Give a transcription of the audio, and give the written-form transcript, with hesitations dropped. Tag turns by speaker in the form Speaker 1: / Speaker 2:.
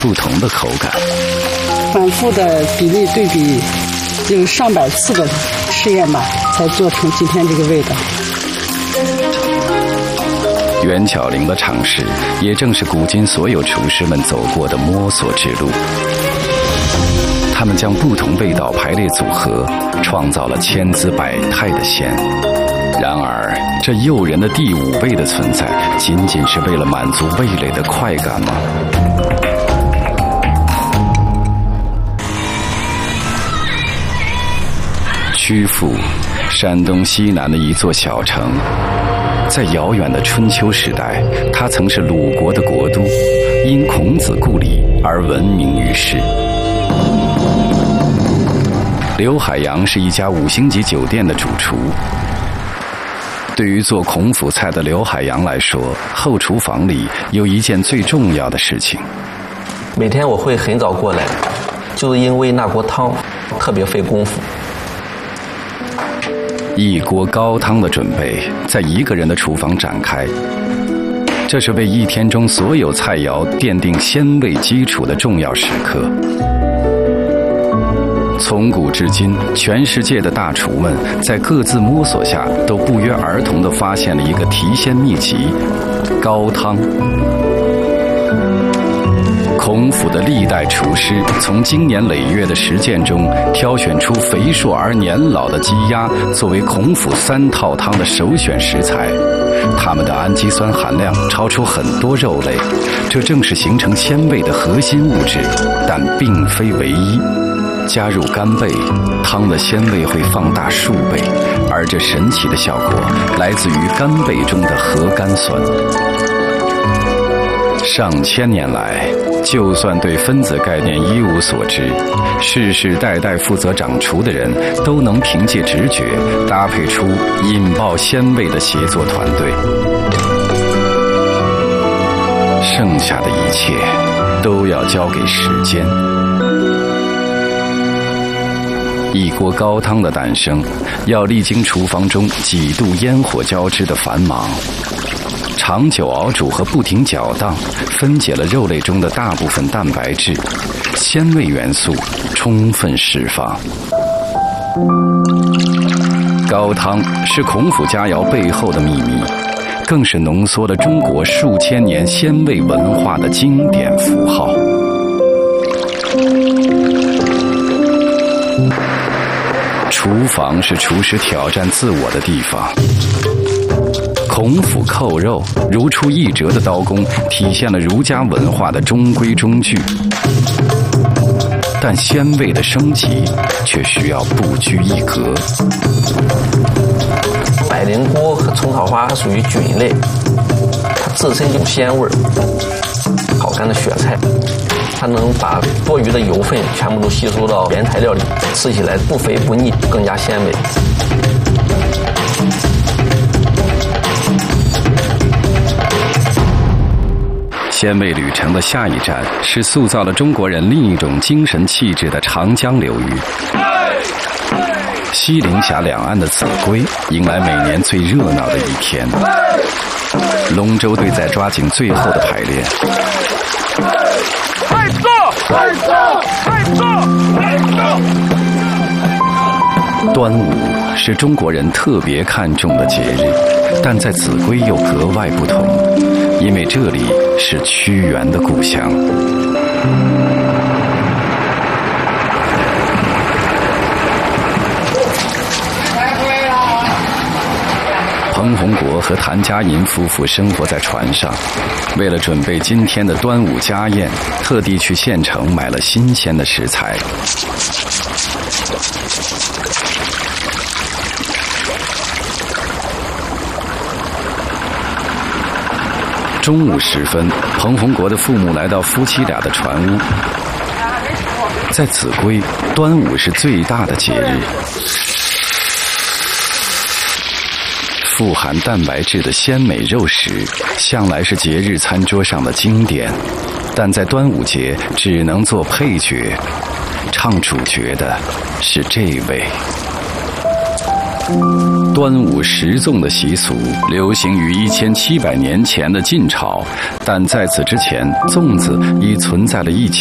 Speaker 1: 不同的口感。
Speaker 2: 反复的比例对比，有上百次的试验吧，才做成今天这个味道。
Speaker 1: 袁巧玲的尝试，也正是古今所有厨师们走过的摸索之路。他们将不同味道排列组合，创造了千姿百态的鲜。然而，这诱人的第五味的存在，仅仅是为了满足味蕾的快感吗？曲阜，山东西南的一座小城。在遥远的春秋时代，它曾是鲁国的国都，因孔子故里而闻名于世。刘海洋是一家5星级酒店的主厨。对于做孔府菜的刘海洋来说，后厨房里有一件最重要的事情。
Speaker 3: 每天我会很早过来，就是因为那锅汤特别费功夫。
Speaker 1: 一锅高汤的准备在一个人的厨房展开，这是为一天中所有菜肴奠定鲜味基础的重要时刻。从古至今，全世界的大厨们在各自摸索下，都不约而同地发现了一个提鲜秘籍——高汤。孔府的历代厨师从经年累月的实践中，挑选出肥硕而年老的鸡鸭作为孔府3套汤的首选食材。它们的氨基酸含量超出很多肉类，这正是形成鲜味的核心物质，但并非唯一。加入干贝，汤的鲜味会放大数倍，而这神奇的效果来自于干贝中的核苷酸。上千年来，就算对分子概念一无所知，世世代代负责掌厨的人都能凭借直觉搭配出引爆鲜味的协作团队。剩下的一切都要交给时间。一锅高汤的诞生，要历经厨房中几度烟火交织的繁忙。长久熬煮和不停搅荡，分解了肉类中的大部分蛋白质，鲜味元素充分释放。高汤是孔府佳肴背后的秘密，更是浓缩了中国数千年鲜味文化的经典符号。厨房是厨师挑战自我的地方。孔府扣肉如出一辙的刀工，体现了儒家文化的中规中矩。但鲜味的升级却需要不拘一格。
Speaker 3: 百灵菇和虫草花它属于菌类，它自身有鲜味儿，好干的雪菜，它能把多余的油分全部都吸收到原材料里，吃起来不肥不腻，更加鲜美。
Speaker 1: 鲜味旅程的下一站是塑造了中国人另一种精神气质的长江流域。西陵峡两岸的秭归迎来每年最热闹的一天。龙舟队在抓紧最后的排练。
Speaker 4: 快走！快走！快走！快走！
Speaker 1: 端午是中国人特别看重的节日，但在秭归又格外不同，因为这里是屈原的故乡。彭洪国和谭佳银夫妇生活在船上，为了准备今天的端午家宴，特地去县城买了新鲜的食材。中午时分，彭洪国的父母来到夫妻俩的船屋。在秭归，端午是最大的节日。富含蛋白质的鲜美肉食，向来是节日餐桌上的经典，但在端午节只能做配角，唱主角的是这位。 端午食粽的习俗流行于1700年前的晋朝，但在此之前，粽子已存在了